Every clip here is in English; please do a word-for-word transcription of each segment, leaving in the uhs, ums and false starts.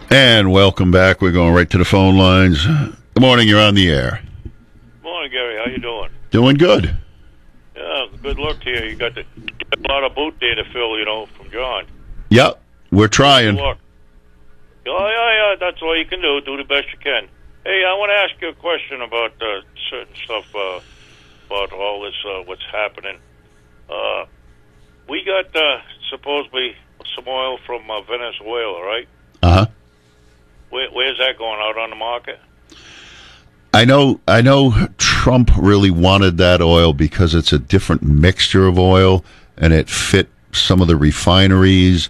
And welcome back. We're going right to the phone lines. Good morning. You're on the air. Morning, Gary. How you doing? Doing good. Yeah, good luck to you. You got, the, got a lot of boot there to fill, you know, from John. Yep, we're trying. Good luck. Oh, yeah, yeah, that's all you can do. Do the best you can. Hey, I want to ask you a question about uh, certain stuff, uh, about all this, uh, what's happening. Uh, we got uh, supposedly some oil from uh, Venezuela, right? Uh-huh. Where, where's that going, out on the market? I know I know Trump really wanted that oil because it's a different mixture of oil, and it fit some of the refineries'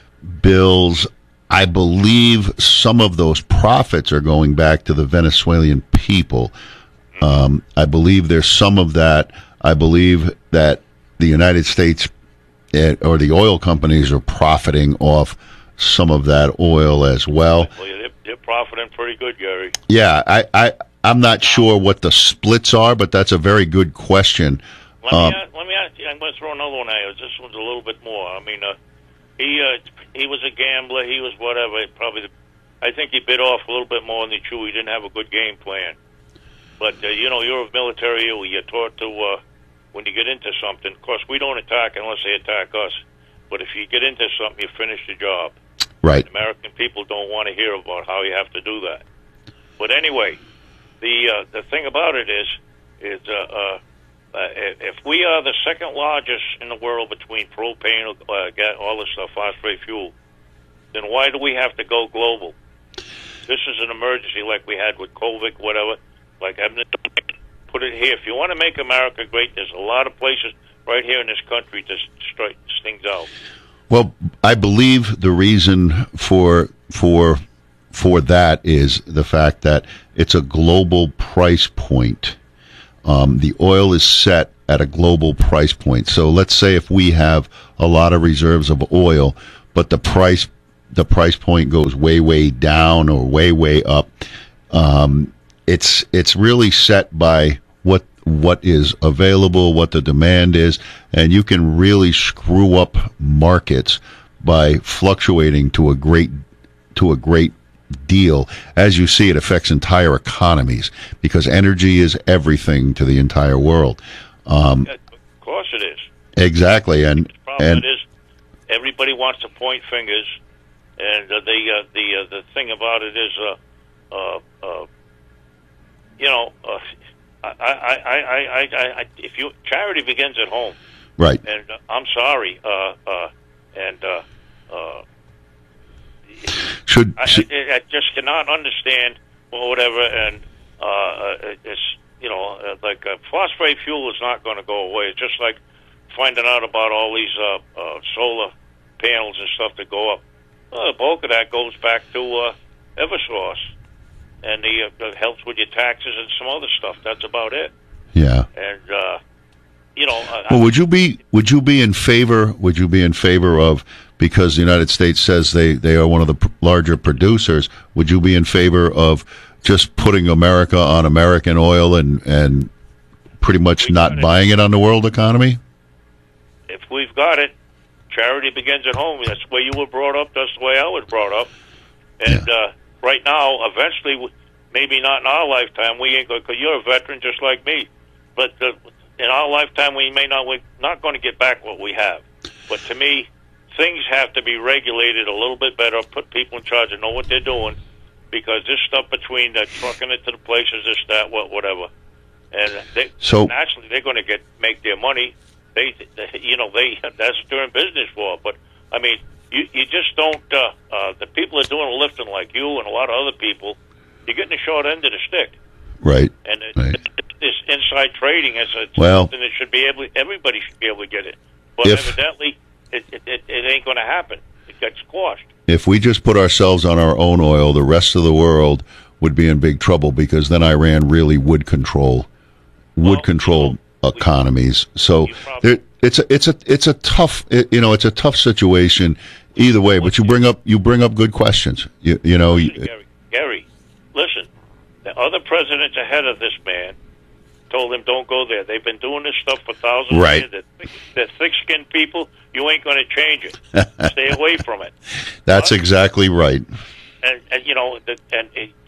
bills. I believe some of those profits are going back to the Venezuelan people. Um, I believe there's some of that. I believe that the United States uh, or the oil companies are profiting off some of that oil as well. Well, they're, they're profiting pretty good, Gary. Yeah, I, I, I'm not sure what the splits are, but that's a very good question. Let Um, me ask, let me ask you. I'm going to throw another one at you. This one's a little bit more. I mean, uh, he uh, he was a gambler. He was whatever. Probably, the, I think he bit off a little bit more than he chewed. He didn't have a good game plan. But uh, you know, you're a military. You're taught to uh, when you get into something. Of course, we don't attack unless they attack us. But if you get into something, you finish the job. Right. American people don't want to hear about how you have to do that. But anyway, the uh, the thing about it is, is uh, uh, uh, if we are the second largest in the world between propane, uh, gas, all this stuff, phosphate fuel, then why do we have to go global? This is an emergency like we had with COVID, whatever. Like, I'm gonna put it here. If you want to make America great, there's a lot of places right here in this country to straight things out. Well, I believe the reason for for for that is the fact that it's a global price point. Um, the oil is set at a global price point. So let's say if we have a lot of reserves of oil, but the price the price point goes way way down or way way up. Um, it's it's really set by what what is available, what the demand is, and you can really screw up markets by fluctuating to a great to a great deal. As you see, it affects entire economies because energy is everything to the entire world. Um, Yeah, of course it is. exactly, and The problem and is everybody wants to point fingers, and uh, the uh, the uh, the thing about it is, uh, uh, uh, you know, uh, I, I, I, I, I, I, if you charity begins at home, right. and uh, I'm sorry, uh, uh, and uh, uh, Should, I, should I, I just cannot understand or whatever, and uh, uh, it's you know, uh, like uh, phosphate fuel is not going to go away. It's just like finding out about all these uh, uh, solar panels and stuff that go up. Well, the bulk of that goes back to uh, Eversource, and the uh, that helps with your taxes and some other stuff. That's about it. yeah. And uh, you know, I, Well, would you be would you be in favor? Would you be in favor of, because the United States says they, they are one of the pr- larger producers? Would you be in favor of just putting America on American oil and and pretty much We not got it. buying it on the world economy? if we've got it, charity begins at home. That's the way you were brought up. That's the way I was brought up. And uh, right now, eventually, w- maybe not in our lifetime, we ain't going, because you're a veteran just like me. But uh, in our lifetime, we may not, we're not going to get back what we have. But to me, things have to be regulated a little bit better. Put people in charge and know what they're doing, because this stuff between uh, trucking it to the places, this, that, what, whatever, and they, So- naturally they're going to get make their money. They, they, you know, they that's what they're in business for. But I mean, you you just don't. Uh, uh, the people that are doing the lifting, like you and a lot of other people, you're getting the short end of the stick. Right. And it, Right. this inside trading is a, Well- something that should be able. Everybody should be able to get it. But If- evidently, it, it, it, it ain't going to happen. It gets squashed. If we just put ourselves on our own oil, the rest of the world would be in big trouble, because then Iran really would control would Well, control you know, economies. So you probably- there, it's a it's a it's a tough it, you know it's a tough situation either way. But you bring up you bring up good questions. You you know. Listen, You, Gary, Gary, listen. The other presidents ahead of this man told him, "Don't go there." They've been doing this stuff for thousands Right. of years. They're, thick, they're thick-skinned people. You ain't going to change it. Stay away from it. that's What? exactly right. And and you know, the, and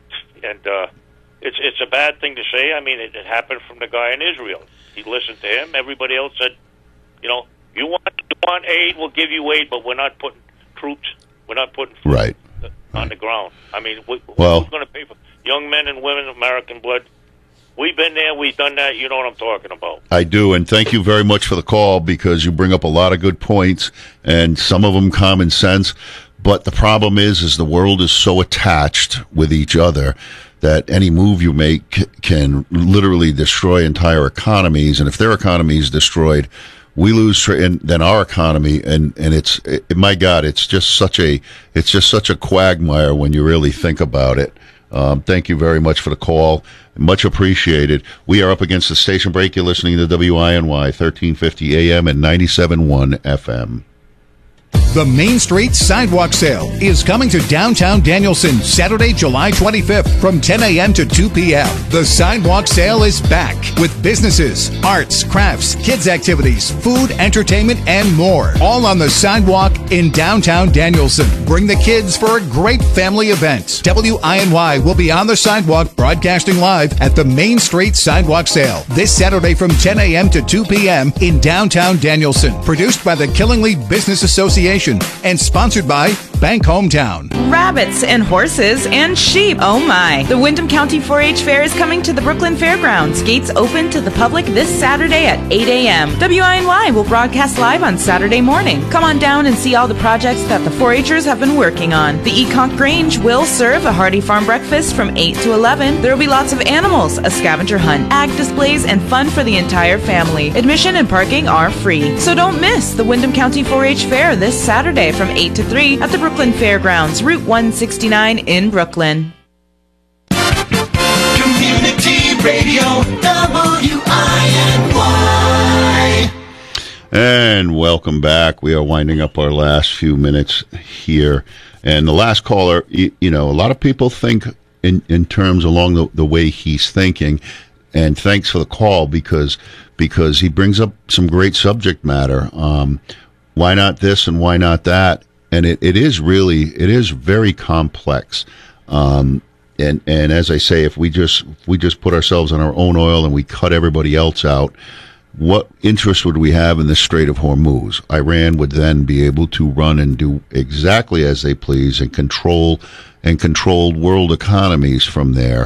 and uh, it's it's a bad thing to say. I mean, it, it happened from the guy in Israel. He listened to him. Everybody else said, you know, you want you want aid, we'll give you aid, but we're not putting troops. We're not putting food right. on right. the ground. I mean, we, well, who's going to pay for young men and women, American blood? We've been there. We've done that. You know what I'm talking about. I do, and thank you very much for the call, because you bring up a lot of good points, and some of them common sense. But the problem is, is the world is so attached with each other that any move you make can literally destroy entire economies. And if their economy is destroyed, we lose, tra- and then our economy, and and it's it, my God, it's just such a it's just such a quagmire when you really think about it. Um, thank you very much for the call. Much appreciated. We are up against the station break. You're listening to W I N Y, thirteen fifty A M and ninety-seven point one F M. The Main Street Sidewalk Sale is coming to downtown Danielson Saturday, July twenty-fifth from ten a.m. to two p.m. The Sidewalk Sale is back with businesses, arts, crafts, kids activities, food, entertainment, and more. All on the sidewalk in downtown Danielson. Bring the kids for a great family event. W I N Y will be on the sidewalk broadcasting live at the Main Street Sidewalk Sale this Saturday from ten a.m. to two p.m. in downtown Danielson. Produced by the Killingly Business Association and sponsored by Bank Hometown. Rabbits and horses and sheep. Oh my. The Windham County four H Fair is coming to the Brooklyn Fairgrounds. Gates open to the public this Saturday at eight a.m. W I N Y will broadcast live on Saturday morning. Come on down and see all the projects that the four H'ers have been working on. The Econk Grange will serve a hearty farm breakfast from eight to eleven. There will be lots of animals, a scavenger hunt, ag displays, and fun for the entire family. Admission and parking are free. So don't miss the Windham County four H Fair this Saturday from eight to three at the Brooklyn Fairgrounds, Route one sixty-nine in Brooklyn. Community Radio, W I N Y. And welcome back. We are winding up our last few minutes here. And the last caller, you, you know, a lot of people think in, in terms along the, the way he's thinking. And thanks for the call, because because he brings up some great subject matter. Um, why not this and why not that? And it, it is really, it is very complex. Um, and, and as I say, if we just, if we just put ourselves on our own oil and we cut everybody else out, what interest would we have in the Strait of Hormuz? Iran would then be able to run and do exactly as they please and control and control world economies from there.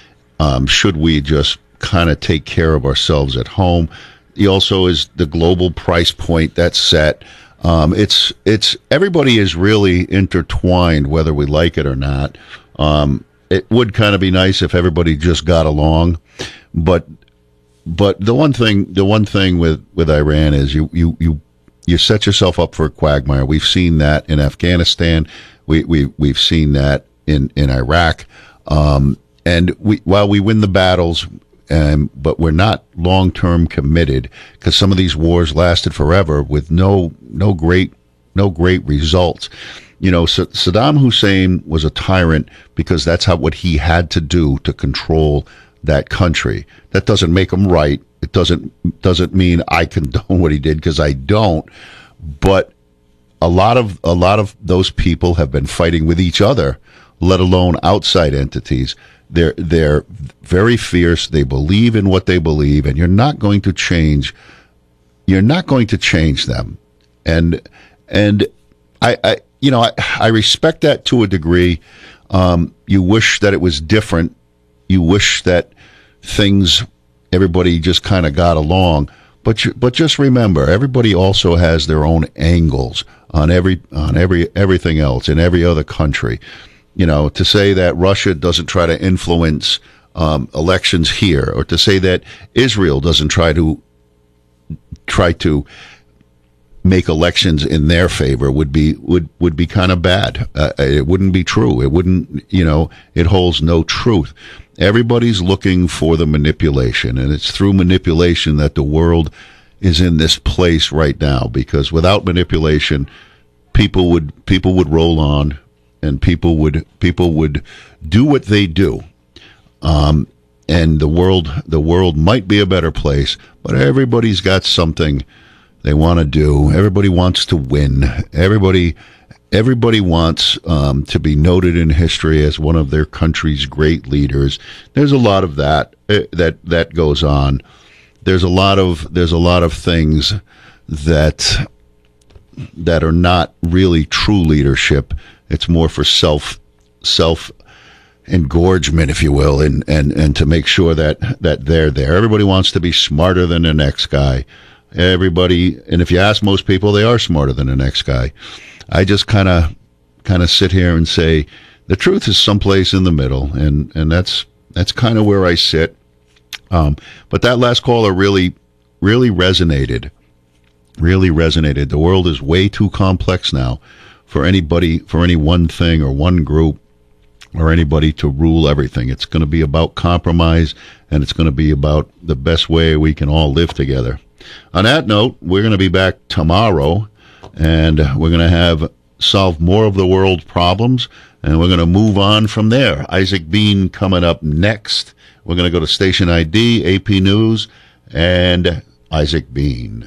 Um, should we just kind of take care of ourselves at home? He also is the global price point that's set. Um, it's, it's, everybody is really intertwined, whether we like it or not. Um, it would kind of be nice if everybody just got along, but, but the one thing, the one thing with, with Iran is you, you, you, you set yourself up for a quagmire. We've seen that in Afghanistan. We, we, we've seen that in, in Iraq. Um, and we, while we win the battles, Um, but we're not long-term committed, because some of these wars lasted forever with no no great no great results. You know, S- Saddam Hussein was a tyrant because that's how what he had to do to control that country. That doesn't make him right. It doesn't doesn't mean I condone what he did, because I don't. But a lot of a lot of those people have been fighting with each other, let alone outside entities. They're, they're very fierce. They believe in what they believe, and you're not going to change, you're not going to change them. And, and I, I you know, I, I respect that to a degree. Um, you wish that it was different. You wish that things, everybody just kind of got along. But, you, but just remember, everybody also has their own angles on every, on every, everything else in every other country. You know, to say that Russia doesn't try to influence um, elections here, or to say that Israel doesn't try to try to make elections in their favor would be would would be kind of bad. Uh, it wouldn't be true. It wouldn't. You know, it holds no truth. Everybody's looking for the manipulation, and it's through manipulation that the world is in this place right now. Because without manipulation, people would people would roll on. And people would people would do what they do, um, and the world the world might be a better place. But everybody's got something they want to do. Everybody wants to win. Everybody everybody wants um, to be noted in history as one of their country's great leaders. There's a lot of that uh, that that goes on. There's a lot of there's a lot of things that that are not really true leadership. It's more for self self engorgement, if you will, and, and, and to make sure that, that they're there. Everybody wants to be smarter than the next guy. Everybody, and if you ask most people, they are smarter than the next guy. I just kind of kind of sit here and say the truth is someplace in the middle, and, and that's that's kind of where I sit. Um, but that last caller really, really resonated. Really resonated. The world is way too complex now for anybody, for any one thing or one group or anybody to rule everything. It's going to be about compromise, and it's going to be about the best way we can all live together. On that note, we're going to be back tomorrow, and we're going to have solve more of the world's problems, and we're going to move on from there. Isaac Bean coming up next. We're going to go to Station I D, A P News, and Isaac Bean.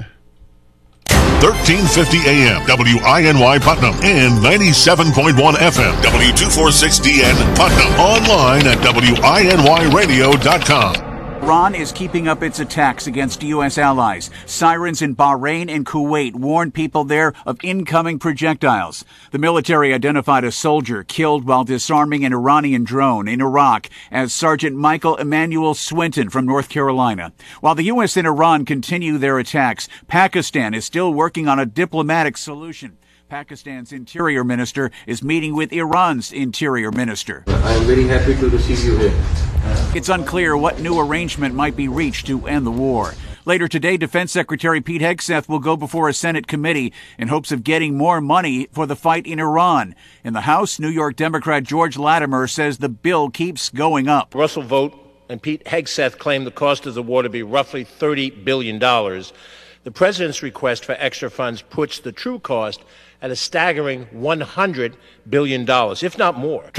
thirteen fifty A M, W I N Y Putnam, and ninety-seven point one F M, W two forty-six D N Putnam. Online at W I N Y radio dot com. Iran is keeping up its attacks against U S allies. Sirens in Bahrain and Kuwait warn people there of incoming projectiles. The military identified a soldier killed while disarming an Iranian drone in Iraq as Sergeant Michael Emmanuel Swinton from North Carolina. While the U S and Iran continue their attacks, Pakistan is still working on a diplomatic solution. Pakistan's interior minister is meeting with Iran's interior minister. I am very happy to receive you here. It's unclear what new arrangement might be reached to end the war. Later today, Defense Secretary Pete Hegseth will go before a Senate committee in hopes of getting more money for the fight in Iran. In the House, New York Democrat George Latimer says the bill keeps going up. Russell Vogt and Pete Hegseth claim the cost of the war to be roughly thirty billion dollars. The president's request for extra funds puts the true cost at a staggering one hundred billion dollars, if not more.